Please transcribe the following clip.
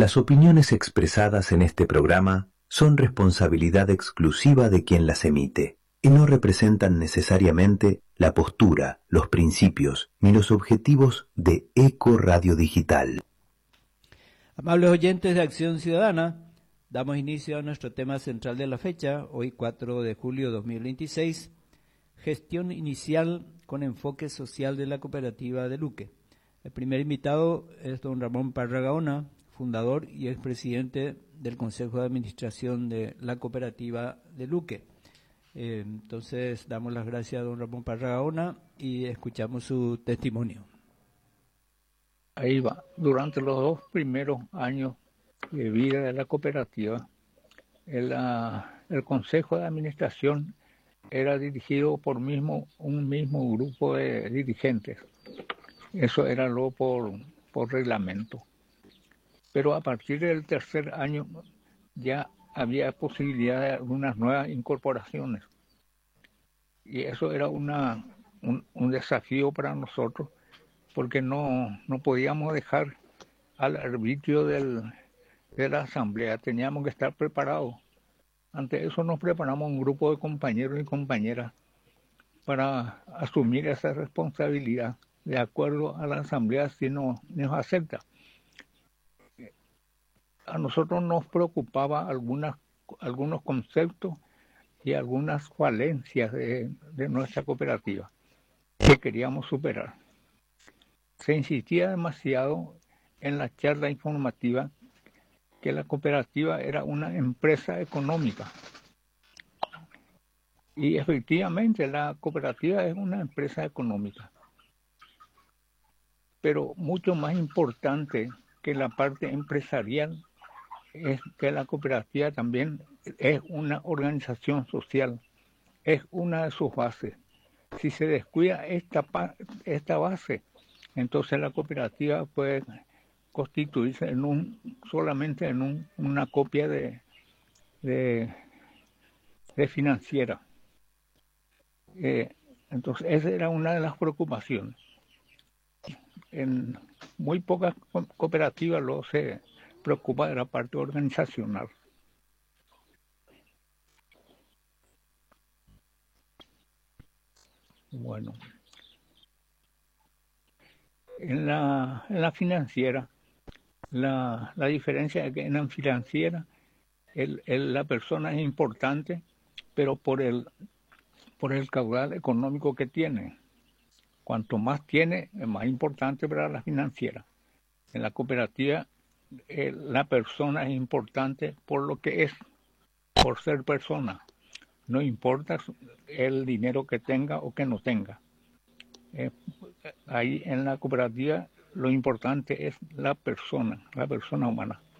Las opiniones expresadas en este programa son responsabilidad exclusiva de quien las emite y no representan necesariamente la postura, los principios ni los objetivos de Eco Radio Digital. Amables oyentes de Acción Ciudadana, damos inicio a nuestro tema central de la fecha, hoy 4 de julio de 2026, gestión inicial con enfoque social de la cooperativa de Luque. El primer invitado es don Ramón Parra Gaona, fundador y expresidente del Consejo de Administración de la cooperativa de Luque. Entonces damos las gracias a don Ramón Parra Gaona y escuchamos su testimonio. Ahí va. Durante los 2 primeros años de vida de la cooperativa, el Consejo de Administración era dirigido por un mismo grupo de dirigentes. Eso era luego por reglamento. Pero a partir del tercer año ya había posibilidad de algunas nuevas incorporaciones. Y eso era un desafío para nosotros, porque no podíamos dejar al arbitrio de la asamblea, teníamos que estar preparados. Ante eso nos preparamos un grupo de compañeros y compañeras para asumir esa responsabilidad de acuerdo a la asamblea si nos acepta. A nosotros nos preocupaba algunos conceptos y algunas falencias de nuestra cooperativa que queríamos superar. Se insistía demasiado en la charla informativa que la cooperativa era una empresa económica. Y efectivamente la cooperativa es una empresa económica. Pero mucho más importante que la parte empresarial es que la cooperativa también es una organización social, es una de sus bases. Si se descuida esta base, entonces la cooperativa puede constituirse solamente en una copia de financiera. Entonces esa era una de las preocupaciones. En muy pocas cooperativas luego se preocupa de la parte organizacional. Bueno, en la financiera, la diferencia es que en la financiera la persona es importante, pero por el caudal económico que tiene. Cuanto más tiene, es más importante para la financiera. En la cooperativa, la persona es importante por lo que es, por ser persona. No importa el dinero que tenga o que no tenga. Ahí en la cooperativa lo importante es la persona humana.